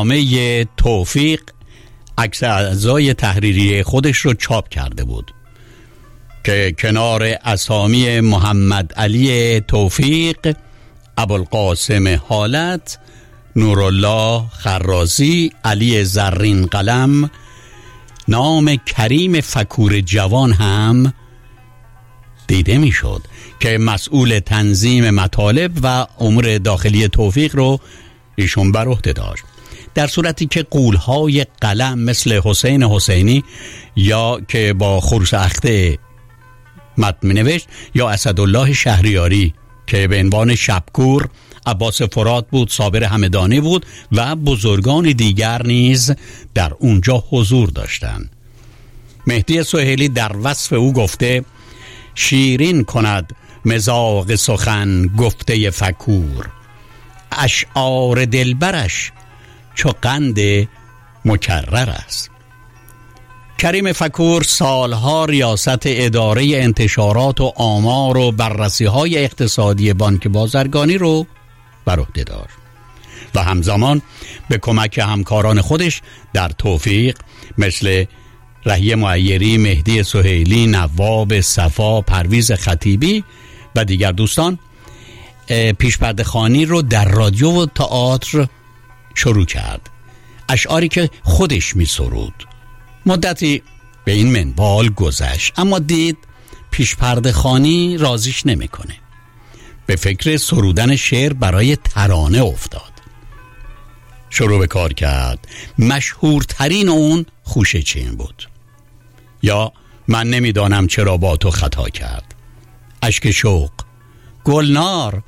نامه توفیق عکس اعضای تحریریه خودش رو چاپ کرده بود که کنار اسامی محمد علی توفیق، ابوالقاسم حالت، نورالله خرازی، علی زرین قلم، نام کریم فکور جوان هم دیده میشد که مسئول تنظیم مطالب و امور داخلی توفیق رو ایشون بر عهده داشت، در صورتی که غول‌های قلم مثل حسین حسینی یا که با خروس اخته متن نوشت یا اسدالله شهریاری که به عنوان شبکور، عباس فرات بود، صابر همدانی بود و بزرگان دیگر نیز در اونجا حضور داشتند. مهدی سهیلی در وصف او گفته: شیرین کند مذاق سخن گفته فکور، اشعار دلبرش چو قند مکرر است. کریم فکور سالها ریاست اداره انتشارات و آمار و بررسی‌های اقتصادی بانک بازرگانی رو بر عهده داشت و همزمان به کمک همکاران خودش در توفیق مثل رهی معیری، مهدی سهیلی، نواب صفا، پرویز خطیبی و دیگر دوستان پیشپرده‌خوانی رو در رادیو و تئاتر شروع کرد. اشعاری که خودش می سرود. مدتی به این منوال گذشت، اما دید پیشپرده‌خوانی راضیش نمیکنه. به فکر سرودن شعر برای ترانه افتاد. شروع به کار کرد. مشهورترین اون خوشه چین بود، یا من نمیدانم چرا با تو خطا کرد، اشک شوق، گلنار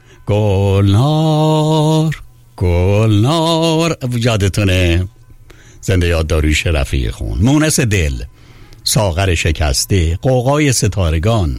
گلنار گلنار، یادتونه زنده یاد داریوش رفیعی خون، مونس دل، ساغر شکسته، قوقای ستارگان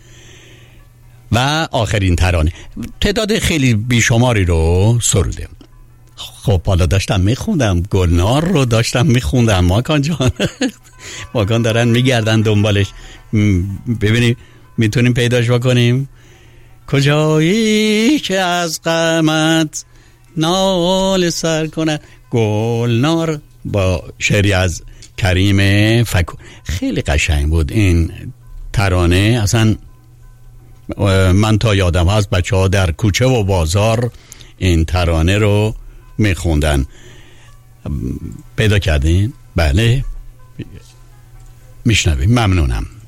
و آخرین ترانه. تعداد خیلی بیشماری رو سروده. خب حالا داشتم میخوندم گلنار رو، داشتم میخوندم ماکان جان ماکان دارن میگردن دنبالش، ببینیم میتونیم پیداش بکنیم. کجایی که از غمت نال سر کنه، گلنار، با شعری از کریم فکور. خیلی قشنگ بود این ترانه. اصلا من تا یادم هست بچه ها در کوچه و بازار این ترانه رو میخوندن. پیدا کردین؟ بله، میشنویم. ممنونم.